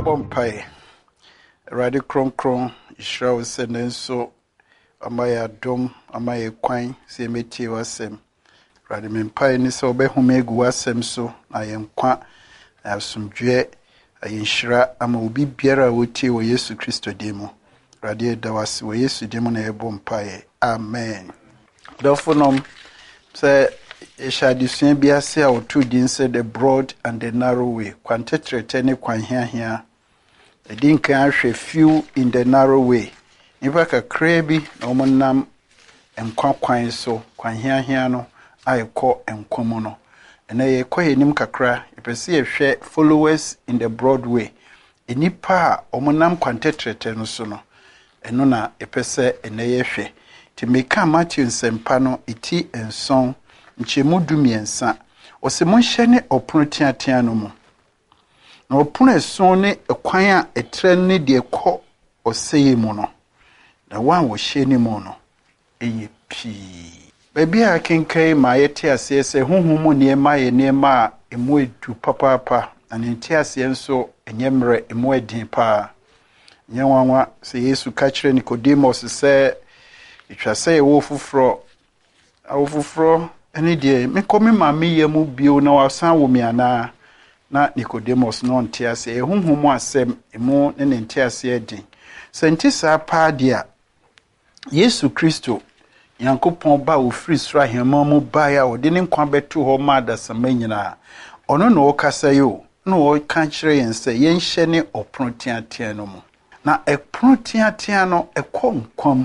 Bompire. Radi Kron, Israel Senenso, Amaya Dom, Amaya Quine, Semeti wasem. Radi Mempire Niso Behumegu wasem so, I am qua, I have some dre, I inshira, Ama ubi biara wuti wa Yesu Christo demo. Radi Dawasi wa Yesu demo na Bompire. Amen. Therefore, say, Shadisuan biase a otu din said the broad and the narrow way. Quantetre ne kwan here. The din kan ahwe few in the narrow way. Nipa kakra bi na omonam enkwa kwan so kwan here no ayekọ enkomo no. Ena ye kọ yenim kakra epese ye hwe followers in the broad way. Enipa omonam quantetre no so no. Eno na epese ena ye hwe. Ti meka Matthew nsempa no iti enson nchemu dumiensa ose ne opono tiatia no mu na opono eson ne ekwan a etre ne de kɔ oseye mu no na wan wo hye ne mu no eye pii baabi a kenkai ma yete ase se honhom ne ma ye ne ma emu edu papapa na ne ti ase nso enyemre emu edin pa nyanwanwa se Yesu ka kire Nicodemus se itwase ye wo fufuro eni die me komi mame yemu bio na wasan wo mi ana na Nicodemus no ntiase ehunhum asem emu ne ntiase edin senti sa pa dia Yesu Kristo Yankopon ba wo free sra hema mu ba ya wo de ne nkwa beto ho ma da sama nyina ono no okasa yo no wo kan kire yen se yen hye ne opono tiatia no mu na epono tiatia no ekonkwam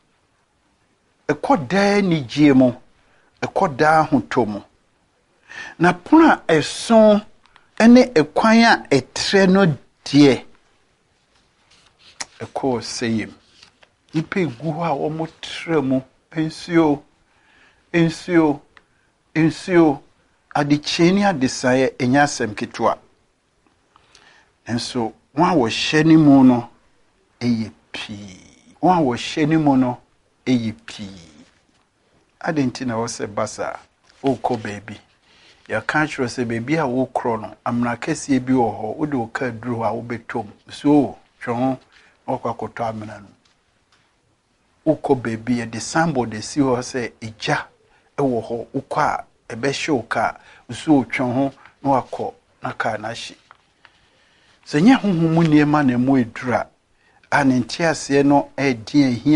ekoda ni jiemu ekoda hutomo na puna eson ene ekwan a etre no die eko seyim ipe gu a wo motre mu ensio adicheni adesaye enyasem ketwa enso wa wo hyeni mu no eye pii wa wo hyeni mu no eye pii adenti na wo se basa okọ baby ya kanchro se baby a wo kro no amna kase bi wo ho wo de wo ka duru a wo betom so twon okwakoto amna no okọ baby ya de sambo de si ho se eja ewo ho ukọ a ebe hye ka so twon ho na wakọ na ka na hye se nya honhom niema na mo edura anenti ase no edin